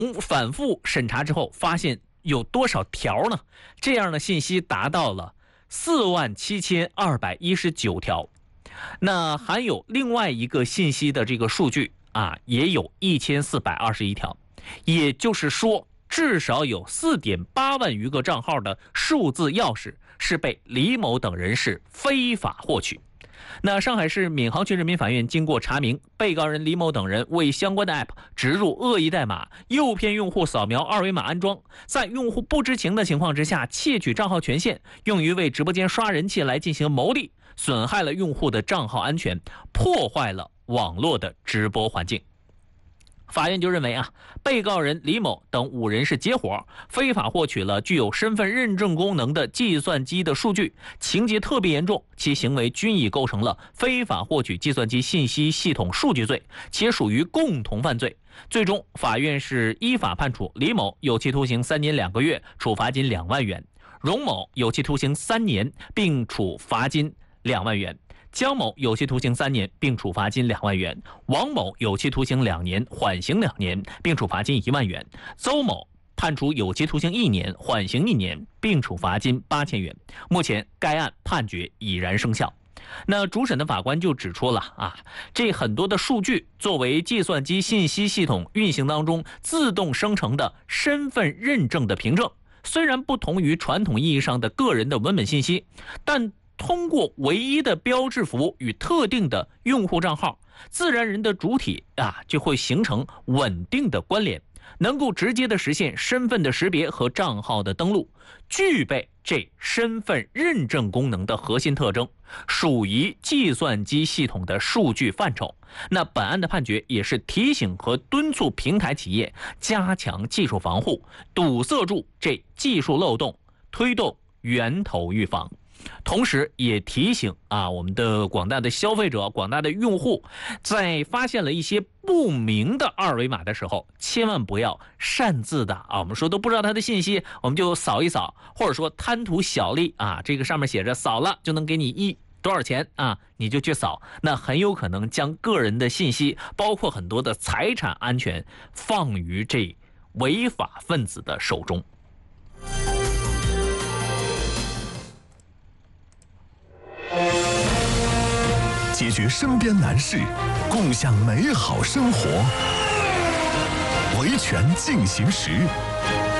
反复审查之后，发现有多少条呢？这样的信息达到了47219条。那还有另外一个信息的这个数据啊，也有1421条。也就是说，至少有4.8万余个账号的数字钥匙是被李某等人士非法获取。那上海市闵行区人民法院经过查明，被告人李某等人为相关的 App 植入恶意代码，诱骗用户扫描二维码安装，在用户不知情的情况之下窃取账号权限，用于为直播间刷人气来进行牟利，损害了用户的账号安全，破坏了网络的直播环境。法院就认为被告人李某等5人是结伙，非法获取了具有身份认证功能的计算机的数据，情节特别严重，其行为均已构成了非法获取计算机信息系统数据罪，且属于共同犯罪。最终，法院是依法判处李某有期徒刑3年2个月，处罚金2万元；荣某有期徒刑3年，并处罚金2万元。江某有期徒刑3年，并处罚金2万元；王某有期徒刑2年，缓刑2年，并处罚金1万元；邹某判处有期徒刑1年，缓刑1年，并处罚金8000元。目前该案判决已然生效。那主审的法官就指出了这很多的数据作为计算机信息系统运行当中自动生成的身份认证的凭证，虽然不同于传统意义上的个人的文本信息，但通过唯一的标志符与特定的用户账号，自然人的主体就会形成稳定的关联，能够直接的实现身份的识别和账号的登录，具备这身份认证功能的核心特征，属于计算机系统的数据范畴。那本案的判决也是提醒和敦促平台企业加强技术防护，堵塞住这技术漏洞，推动源头预防。同时也提醒我们的广大的消费者、广大的用户，在发现了一些不明的二维码的时候，千万不要擅自的我们说都不知道它的信息，我们就扫一扫，或者说贪图小利这个上面写着扫了就能给你多少钱你就去扫，那很有可能将个人的信息，包括很多的财产安全放于这违法分子的手中。 解决身边难事，共享美好生活。维权进行时。